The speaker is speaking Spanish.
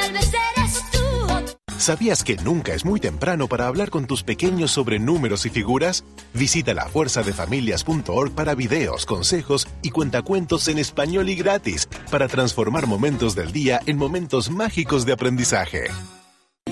tal vez eres tú. ¿Sabías que nunca es muy temprano para hablar con tus pequeños sobre números y figuras? Visita lafuerzadefamilias.org para videos, consejos y cuentacuentos en español y gratis para transformar momentos del día en momentos mágicos de aprendizaje.